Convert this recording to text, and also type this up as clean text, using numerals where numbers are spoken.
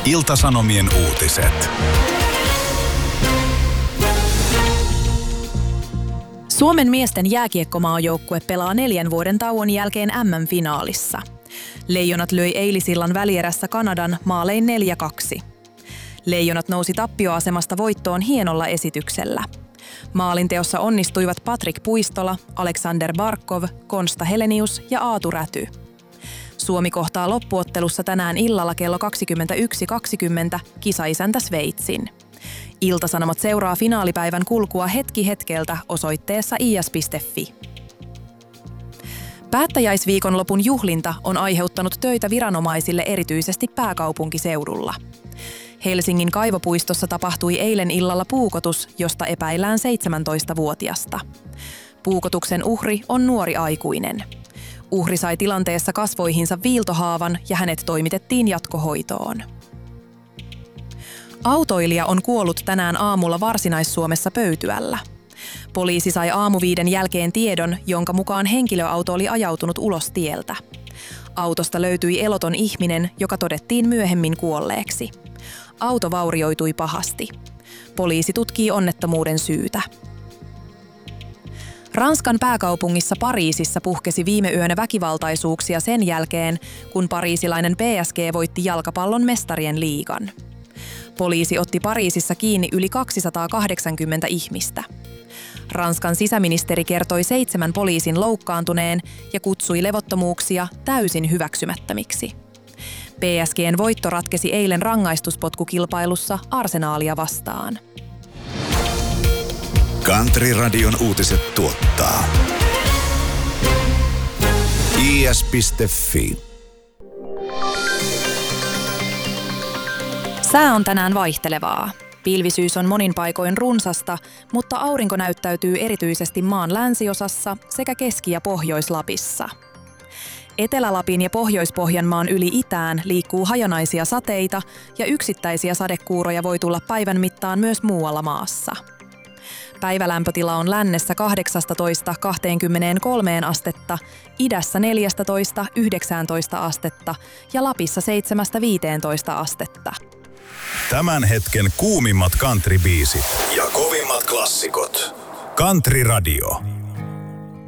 Ilta-Sanomien uutiset. Suomen miesten jääkiekkomaajoukkue pelaa 4 vuoden tauon jälkeen MM-finaalissa. Leijonat löi eilisillan välierässä Kanadan maalein 4-2. Leijonat nousi tappioasemasta voittoon hienolla esityksellä. Maalinteossa onnistuivat Patrik Puistola, Aleksander Barkov, Konsta Helenius ja Aatu Räty. Suomi kohtaa loppuottelussa tänään illalla kello 21.20 kisaisäntä Sveitsin. Ilta-Sanomat seuraa finaalipäivän kulkua hetki hetkeltä osoitteessa is.fi. Päättäjäisviikonlopun juhlinta on aiheuttanut töitä viranomaisille erityisesti pääkaupunkiseudulla. Helsingin Kaivopuistossa tapahtui eilen illalla puukotus, josta epäillään 17-vuotiasta. Puukotuksen uhri on nuori aikuinen. Uhri sai tilanteessa kasvoihinsa viiltohaavan ja hänet toimitettiin jatkohoitoon. Autoilija on kuollut tänään aamulla Varsinais-Suomessa Pöytyällä. Poliisi sai 4:05 jälkeen tiedon, jonka mukaan henkilöauto oli ajautunut ulos tieltä. Autosta löytyi eloton ihminen, joka todettiin myöhemmin kuolleeksi. Auto vaurioitui pahasti. Poliisi tutkii onnettomuuden syytä. Ranskan pääkaupungissa Pariisissa puhkesi viime yönä väkivaltaisuuksia sen jälkeen, kun pariisilainen PSG voitti jalkapallon mestarien liigan. Poliisi otti Pariisissa kiinni yli 280 ihmistä. Ranskan sisäministeri kertoi 7 poliisin loukkaantuneen ja kutsui levottomuuksia täysin hyväksymättömiksi. PSG:n voitto ratkesi eilen rangaistuspotkukilpailussa Arsenalia vastaan. Country-radion uutiset tuottaa is.fi. Sää on tänään vaihtelevaa. Pilvisyys on monin paikoin runsasta, mutta aurinko näyttäytyy erityisesti maan länsiosassa sekä Keski- ja Pohjois-Lapissa. Etelä-Lapin ja Pohjois-Pohjanmaan yli itään liikkuu hajanaisia sateita ja yksittäisiä sadekuuroja voi tulla päivän mittaan myös muualla maassa. Päivälämpötila on lännessä 18–23 astetta, idässä 14–19 astetta ja Lapissa 7–15 astetta. Tämän hetken kuumimmat country-biisit ja kovimmat klassikot. Country Radio.